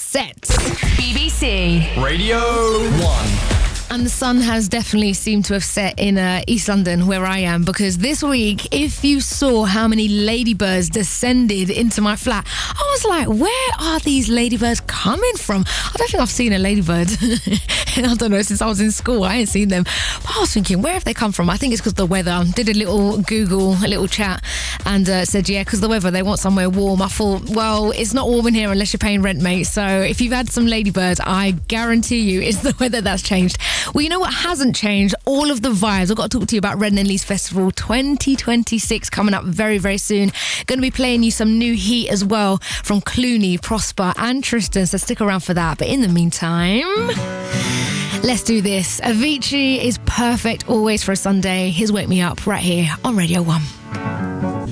set. BBC Radio 1. And the sun has definitely seemed to have set in East London, where I am, because this week, if you saw how many ladybirds descended into my flat, I was like, where are these ladybirds coming from? I don't think I've seen a ladybird. I don't know, since I was in school, I ain't seen them. But I was thinking, where have they come from? I think it's because the weather. Did a little Google, a little chat, and said, yeah, because the weather, they want somewhere warm. I thought, well, it's not warm in here unless you're paying rent, mate. So if you've had some ladybirds, I guarantee you it's the weather that's changed. Well, you know what hasn't changed? All of the vibes. I've got to talk to you about Redden and Leeds Festival 2026 coming up very, very soon. Going to be playing you some new heat as well from Clooney, Prosper and Tristan, so stick around for that. But in the meantime, let's do this. Avicii is perfect always for a Sunday. Here's Wake Me Up right here on Radio 1.